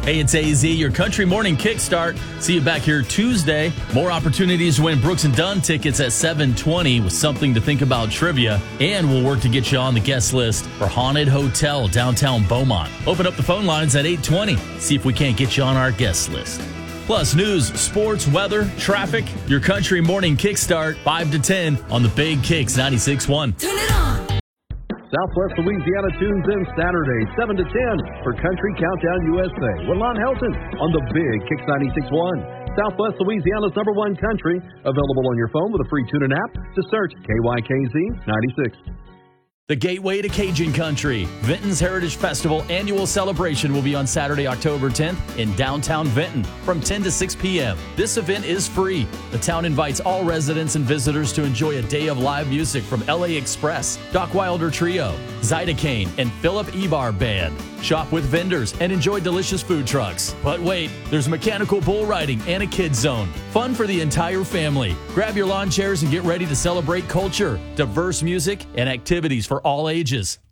Hey, it's AZ, your Country Morning Kickstart. See you back here Tuesday. More opportunities to win Brooks and Dunn tickets at 7:20 with something to think about trivia. And we'll work to get you on the guest list for Haunted Hotel downtown Beaumont. Open up the phone lines at 8:20. See if we can't get you on our guest list. Plus news, sports, weather, traffic. Your Country Morning Kickstart, 5 to 10 on the Big Kicks 96.1. Turn it on. Southwest Louisiana tunes in Saturday, 7 to 10 for Country Countdown USA with Lon Helton on the Big Kicks 96.1. Southwest Louisiana's #1 country. Available on your phone with a free TuneIn app to search KYKZ 96. The Gateway to Cajun Country. Vinton's Heritage Festival annual celebration will be on Saturday, October 10th in downtown Vinton from 10 to 6 p.m. This event is free. The town invites all residents and visitors to enjoy a day of live music from LA Express, Doc Wilder Trio, Zydecaine, and Philip Ebar Band. Shop with vendors and enjoy delicious food trucks. But wait, there's mechanical bull riding and a kids zone. Fun for the entire family. Grab your lawn chairs and get ready to celebrate culture, diverse music, and activities for all ages.